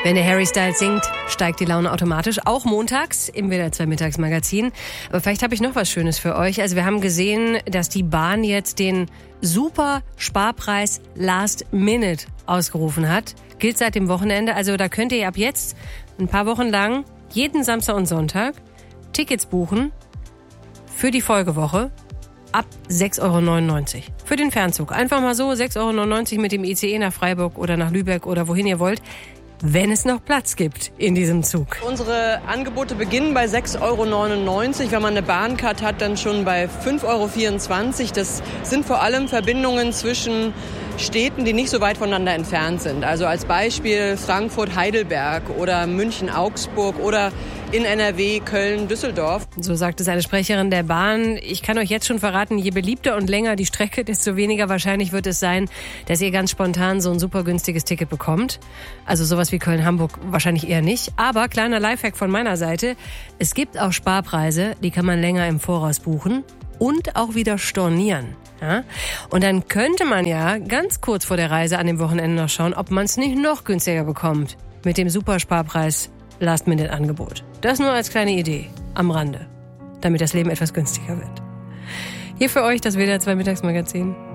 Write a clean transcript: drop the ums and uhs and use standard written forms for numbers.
Wenn der Harry Styles singt, steigt die Laune automatisch, auch montags im WDR 2 Mittagsmagazin. Aber vielleicht habe ich noch was Schönes für euch. Also wir haben gesehen, dass die Bahn jetzt den Super-Sparpreis Last Minute ausgerufen hat. Gilt seit dem Wochenende. Also da könnt ihr ab jetzt ein paar Wochen lang jeden Samstag und Sonntag Tickets buchen für die Folgewoche ab 6,99 € für den Fernzug. Einfach mal so 6,99 € mit dem ICE nach Freiburg oder nach Lübeck oder wohin ihr wollt, wenn es noch Platz gibt in diesem Zug. Unsere Angebote beginnen bei 6,99 €. Wenn man eine Bahncard hat, dann schon bei 5,24 €. Das sind vor allem Verbindungen zwischen Städten, die nicht so weit voneinander entfernt sind. Also als Beispiel Frankfurt-Heidelberg oder München-Augsburg oder in NRW, Köln, Düsseldorf. So sagte seine Sprecherin der Bahn. Ich kann euch jetzt schon verraten, je beliebter und länger die Strecke, desto weniger wahrscheinlich wird es sein, dass ihr ganz spontan so ein super günstiges Ticket bekommt. Also sowas wie Köln-Hamburg wahrscheinlich eher nicht. Aber kleiner Lifehack von meiner Seite, es gibt auch Sparpreise, die kann man länger im Voraus buchen und auch wieder stornieren. Ja? Und dann könnte man ja ganz kurz vor der Reise an dem Wochenende noch schauen, ob man es nicht noch günstiger bekommt mit dem Supersparpreis Last-Minute-Angebot. Das nur als kleine Idee am Rande, damit das Leben etwas günstiger wird. Hier für euch das WDR 2 Mittagsmagazin.